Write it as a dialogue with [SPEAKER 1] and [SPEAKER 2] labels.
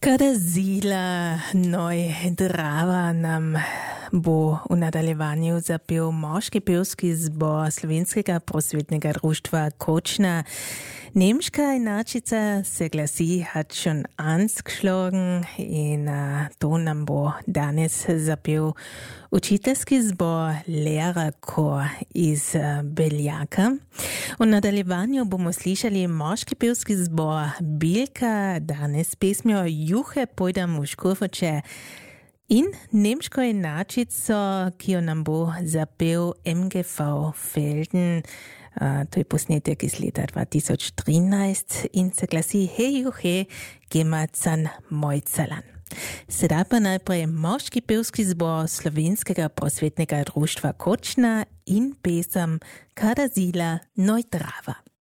[SPEAKER 1] Kada zila noj drava nam bo v nadaljevanju zapel moški pevski zbor Slovenskega prosvetnega društva Kočna. Nemška inačica se glasi hat schon angeschlagen in to nam bo danes zapel učiteljski zbor Lehrerchor iz Beljaka. V nadaljevanju bomo slišali moški pevski zbor Bilka, danes pesmijo Juhe pojdam v Škofeče in nemško inačico, ki jo nam bo zapel MGV Felden. To je posnetek iz leta 2013 in se glasi Hej juhe, gemacan mojcalan. Sedaj pa najprej moški pevski zbor Slovenskega prosvetnega društva Kočna in pesem Kada zila noj drava.